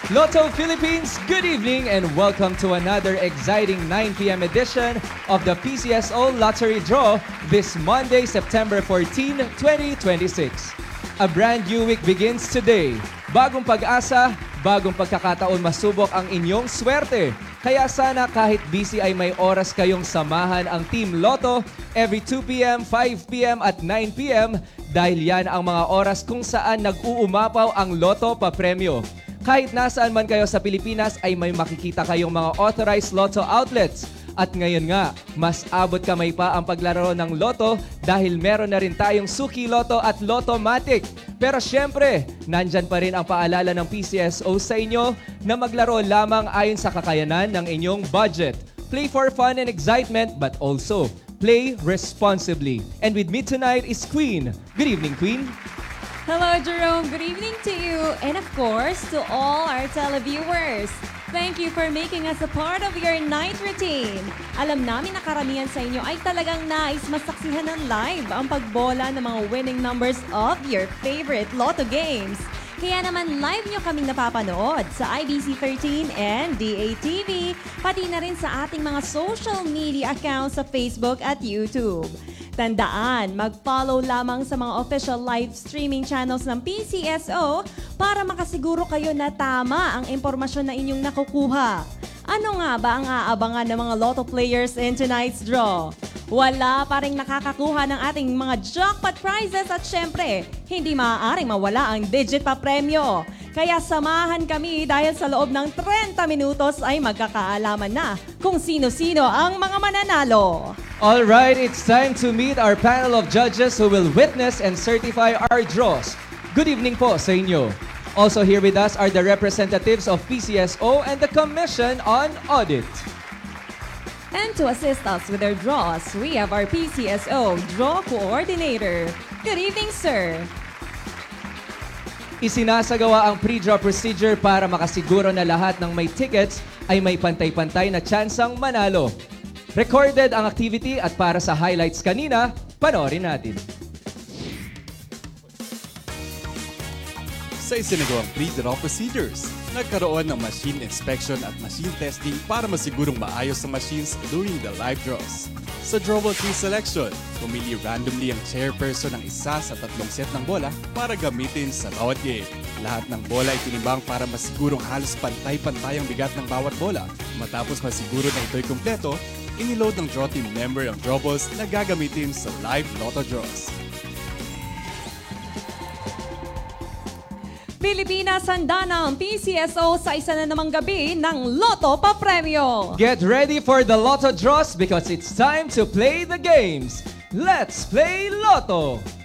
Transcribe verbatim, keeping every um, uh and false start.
Lotto Philippines, good evening and welcome to another exciting nine p m edition of the P C S O Lottery Draw this Monday, September fourteenth, twenty twenty-six. A brand new week begins today. Bagong pag-asa, bagong pagkakataon masubok ang inyong swerte. Kaya sana kahit busy ay may oras kayong samahan ang Team Lotto every two p m, five p m at nine p m dahil yan ang mga oras kung saan nag-uumapaw ang Lotto pa-premyo. Kahit nasaan man kayo sa Pilipinas ay may makikita kayong mga authorized Lotto outlets. At ngayon nga, mas abot kamay pa ang paglaro ng Lotto dahil meron na rin tayong Suki Lotto at Lottomatic. Pero syempre, nandyan pa rin ang paalala ng P C S O sa inyo na maglaro lamang ayon sa kakayanan ng inyong budget. Play for fun and excitement but also play responsibly. And with me tonight is Queen. Good evening, Queen. Hello, Jerome. Good evening to you. And of course, to all our televiewers. Thank you for making us a part of your night routine. Alam namin na karamihan sa inyo ay talagang nais masaksihan ng live ang pagbola ng mga winning numbers of your favorite Lotto games. Kaya naman live nyo kaming napapanood sa I B C thirteen and D A T V, pati na rin sa ating mga social media accounts sa Facebook at YouTube. Tandaan, mag-follow lamang sa mga official live streaming channels ng P C S O para makasiguro kayo na tama ang impormasyon na inyong nakukuha. Ano nga ba ang aabangan ng mga Lotto players in tonight's draw? Wala pa rin nakakakuha ng ating mga jackpot prizes at syempre, hindi maaaring mawala ang digit pa premyo. Kaya samahan kami dahil sa loob ng thirty minutos ay magkakaalaman na kung sino-sino ang mga mananalo. All right, it's time to meet our panel of judges who will witness and certify our draws. Good evening po sa inyo. Also here with us are the representatives of P C S O and the Commission on Audit. And to assist us with our draws, we have our P C S O Draw Coordinator. Good evening, sir. Isinasagawa ang pre-draw procedure para makasiguro na lahat ng may tickets ay may pantay-pantay na tsansang manalo. Recorded ang activity at para sa highlights kanina, panoorin natin. Sa isinagawang pre-draw procedures, nagkaroon ng machine inspection at machine testing para masigurong maayos ang machines during the live draws. Sa drawable key selection, pumili randomly ang chairperson ng isa sa tatlong set ng bola para gamitin sa bawat game. Lahat ng bola ay tinimbang para masigurong halos pantay-pantay ang bigat ng bawat bola. Matapos masiguro na ito'y kumpleto, iniload ng draw team member ang drawables na gagamitin sa live Lotto draws. Pilipinas, handa na ang P C S O sa isa na namang gabi ng Lotto pa-premyo. Get ready for the Lotto draws because it's time to play the games. Let's play Lotto!